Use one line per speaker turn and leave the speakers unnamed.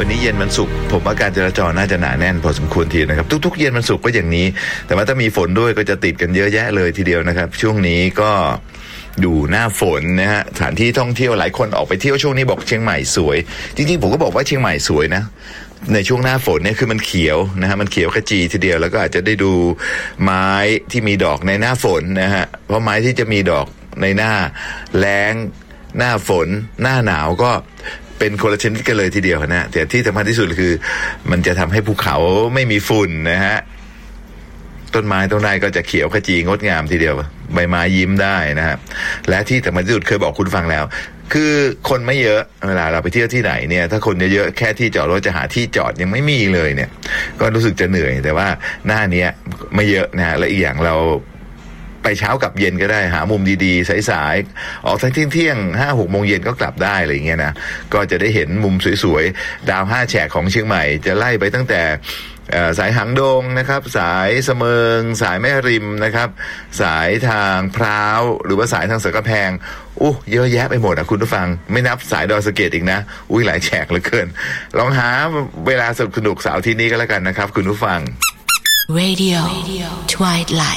วันนี้เย็นวันศุกร์ผมว่าการจราจรน่าจะหนาแน่นพอสมควรทีนะครับทุกๆเย็นวันศุกร์ก็อย่างนี้แต่ว่าถ้ามีฝนด้วยก็จะติดกันเยอะแยะเลยทีเดียวนะครับช่วงนี้ก็อยู่หน้าฝนนะฮะสถานที่ท่องเที่ยวหลายคนออกไปเที่ยวช่วงนี้บอกเชียงใหม่สวยจริงๆผมก็บอกว่าเชียงใหม่สวยนะในช่วงหน้าฝนเนี่ยคือมันเขียวนะฮะมันเขียวขจีทีเดียวแล้วก็อาจจะได้ดูไม้ที่มีดอกในหน้าฝนนะฮะเพราะไม้ที่จะมีดอกในหน้าแล้งหน้าฝนหน้าหนาวก็เป็นคนละชนิดกันเลยทีเดียวนะแต่ที่สำคัญที่สุดคือมันจะทำให้ภูเขาไม่มีฝุ่นนะฮะต้นไม้ต้นไม้ก็จะเขียวขจีงดงามทีเดียวใบไม้ยิ้มได้นะครับและที่สำคัญที่สุดเคยบอกคุณฟังแล้วคือคนไม่เยอะเวลาเราไปเที่ยวที่ไหนเนี่ยถ้าคนเยอะๆแค่ที่จอดรถจะหาที่จอดยังไม่มีเลยเนี่ยก็รู้สึกจะเหนื่อยแต่ว่าหน้านี้ไม่เยอะนะฮะและอีกอย่างเราไปเช้ากับเย็นก็ได้หามุมดีๆสายๆออกทั้งเที่ยง 5-6 โมงเย็นก็กลับได้อะไรอย่างเงี้ยนะก็จะได้เห็นมุมสวยๆดาว5แฉกของเชียงใหม่จะไล่ไปตั้งแต่สายหางดงนะครับสายเสมิงสายแม่ริมนะครับสายทางพร้าวหรือว่าสายทางเสือกระแพงเยอะแยะไปหมดคุณผู้ฟังไม่นับสายดอยสะเก็ดอีกนะหลายแฉกเหลือเกินลองหาเวลาสนุกเสาร์ที่นี้ก็แล้วกันนะครับคุณผู้ฟัง
Radio Twilight